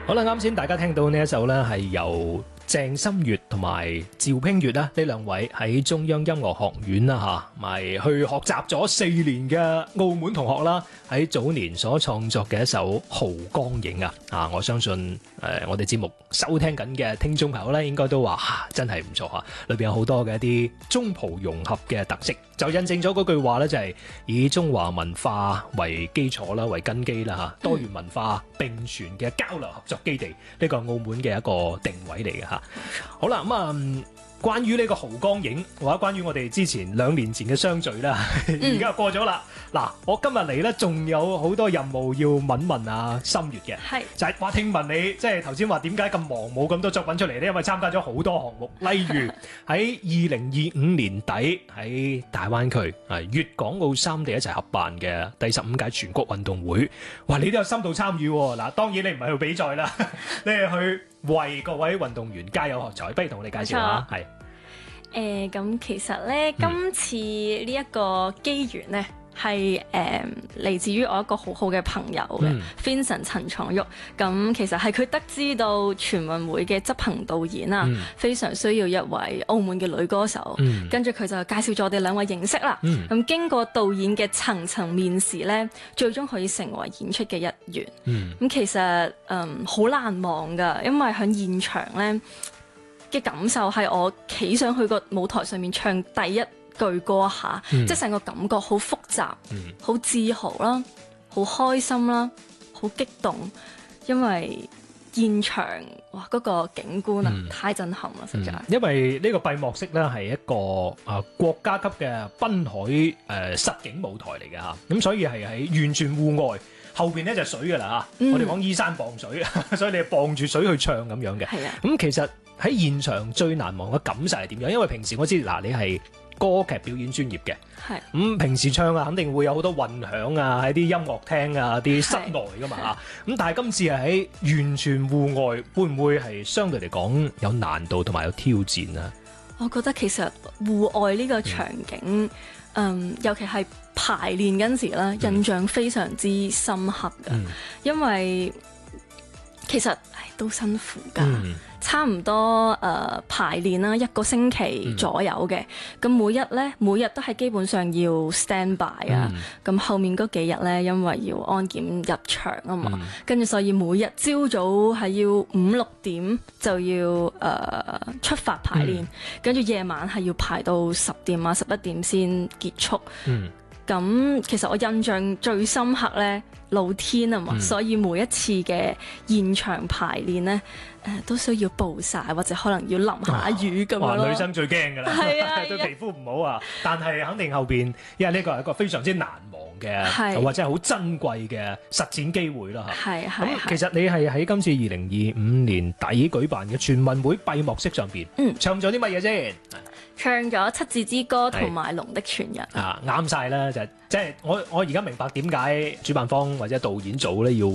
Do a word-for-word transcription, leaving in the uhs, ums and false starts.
好啦，啱先大家聽到呢一首咧，係由鄭心月同埋趙冰月啦，呢兩位喺中央音樂學院啦嚇，咪去學習咗四年嘅澳門同學啦，喺早年所創作嘅一首《濠江影》啊，啊，我相信誒、呃、我哋節目收聽緊嘅聽眾朋友咧，應該都話、啊、真係唔錯嚇，裏邊有好多嘅一啲中葡融合嘅特色，就印證咗嗰句話咧，就係、是、以中華文化為基礎啦，為根基啦嚇，多元文化並存嘅交流合作基地，呢、這個係澳門嘅一個定位嚟嘅嚇。好啦，咁、嗯、啊，關於呢個濠江影，或者關於我哋之前兩年前嘅相聚啦，而家過咗啦。嗱、嗯，我今日嚟咧，仲有好多任務要問問阿心月嘅，係就係、是、話聽聞你即係頭先話點解咁忙，冇咁多作品出嚟咧？因為參加咗好多項目，例如喺二零二五年底喺大灣區啊粵港澳三地一齊合辦嘅第十五屆全國運動會，哇！你都有深度參與喎。嗱，當然你唔係去比賽啦，你係去為各位運動員加油喝彩，不如同我哋介紹下。係誒，咁其實咧，今次呢一個機緣咧，係誒嚟自於我一個好好嘅朋友嘅、嗯、Vincent 陳創鈺。咁其實係佢得知到全運會嘅執行導演啊，嗯、非常需要一位澳門嘅女歌手，嗯、跟住佢就介紹咗我哋兩位認識啦。咁、嗯、經過導演嘅層層面試咧，最終可以成為演出嘅一員。咁、嗯、其實嗯好難忘㗎，因為喺現場咧嘅感受係我企上去個舞台上面唱第一句歌下，嗯、即係成個感覺好複雜，好、嗯、自豪啦，好開心啦，好激動，因為現場哇嗰、那個景觀啊、嗯、太震撼啦，實在、嗯。因為呢個閉幕式咧係一個啊國家級嘅濱海誒、呃、實景舞台嚟嘅嚇，咁所以係喺完全戶外。後邊咧就水㗎啦嚇，嗯、我哋講依山傍水，所以你係傍住水去唱咁樣嘅。係啊，咁其實喺現場最難忘嘅感受係點樣？因為平時我知嗱，你係歌劇表演專業嘅，係咁、嗯、平時唱啊，肯定會有好多混響啊，喺啲音樂廳啊、啲室內㗎嘛嚇。咁但係今次係喺完全戶外，會唔會係相對嚟講有難度同埋有挑戰啊？我覺得其實戶外呢個場景，嗯，嗯，尤其係排練嗰陣時咧，嗯、印象非常之深刻㗎，嗯、因為其實都辛苦㗎。嗯差唔多誒、呃、排練啦，一個星期左右嘅。咁、嗯、每日咧，每日都係基本上要 stand by 啊。咁、嗯、後面嗰幾日咧，因為要安檢入場啊嘛，跟住、嗯、所以每日朝早係要五六點就要誒、呃、出發排練，跟住夜晚係要排到十點啊十一點先結束。咁、嗯、其實我印象最深刻咧，露天啊嘛，嗯、所以每一次嘅現場排練咧，誒、呃、都需要暴曬或者可能要淋下雨咁樣咯。哇，女生最驚㗎啦，係啊，對皮膚唔好啊。但係肯定後邊，因為呢個係一個非常之難忘嘅，是或者係好珍貴嘅實踐機會啦嚇。係係。咁其實你係喺今次二零二五年底舉辦嘅全運會閉幕式上邊，嗯，唱咗啲乜嘢先？唱咗《七字之歌》同埋《龍的傳人》啊，啱晒啦！就即係我我而家明白點解主辦方或者導演組咧要